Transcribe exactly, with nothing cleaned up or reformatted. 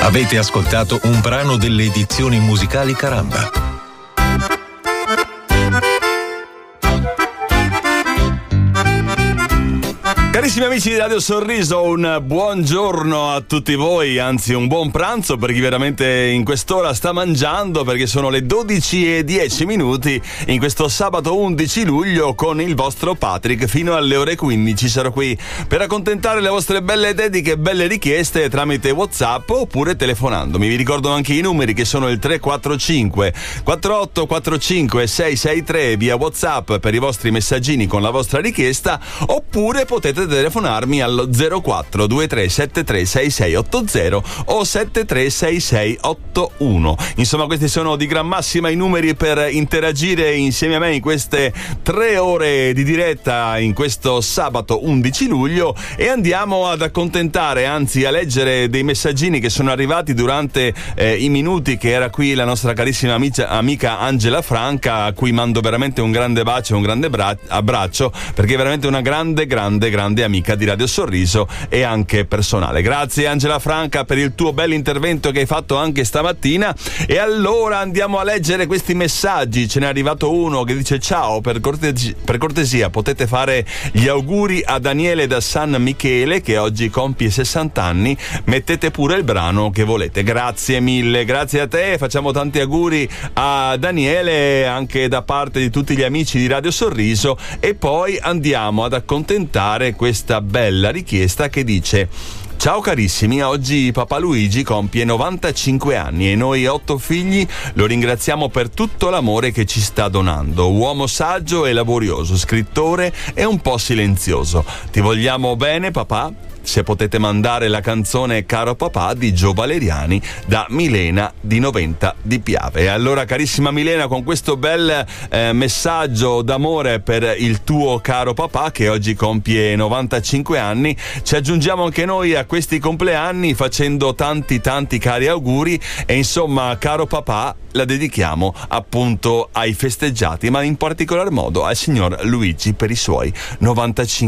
Avete ascoltato un brano delle edizioni musicali Caramba. Carissimi amici di Radio Sorriso, un buongiorno a tutti voi, anzi un buon pranzo per chi veramente in quest'ora sta mangiando, perché sono le dodici e dieci minuti in questo sabato undici luglio con il vostro Patrick. Fino alle ore quindici sarò qui per accontentare le vostre belle dediche e belle richieste tramite WhatsApp oppure telefonandomi. Vi ricordo anche i numeri che sono il tre quattro cinque quattro otto quattro cinque sei sei tre via WhatsApp per i vostri messaggini con la vostra richiesta, oppure potete telefonarmi allo zero quattro due tre sette tre sei sei otto zero o sette tre sei sei otto uno. Insomma, questi sono di gran massima i numeri per interagire insieme a me in queste tre ore di diretta in questo sabato undici luglio, e andiamo ad accontentare, anzi a leggere dei messaggini che sono arrivati durante eh, i minuti che era qui la nostra carissima amica, amica Angela Franca, a cui mando veramente un grande bacio e un grande bra- abbraccio, perché è veramente una grande grande grande amica di Radio Sorriso e anche personale. Grazie Angela Franca per il tuo bell'intervento che hai fatto anche stamattina. E allora andiamo a leggere questi messaggi. Ce n'è arrivato uno che dice: ciao, per cortesia, per cortesia potete fare gli auguri a Daniele da San Michele che oggi compie sessanta anni, mettete pure il brano che volete. Grazie mille, grazie a te, facciamo tanti auguri a Daniele anche da parte di tutti gli amici di Radio Sorriso. E poi andiamo ad accontentare questa bella richiesta che dice: ciao carissimi, oggi Papa Luigi compie novantacinque anni e noi otto figli lo ringraziamo per tutto l'amore che ci sta donando. Uomo saggio e laborioso, scrittore e un po' silenzioso. Ti vogliamo bene papà. Se potete mandare la canzone Caro Papà di Gio Valeriani da Milena di Noventa di Piave. E allora, carissima Milena, con questo bel eh, messaggio d'amore per il tuo caro papà che oggi compie novantacinque anni, ci aggiungiamo anche noi a questi compleanni facendo tanti tanti cari auguri. E insomma, caro papà, la dedichiamo appunto ai festeggiati, ma in particolar modo al signor Luigi per i suoi novantacinque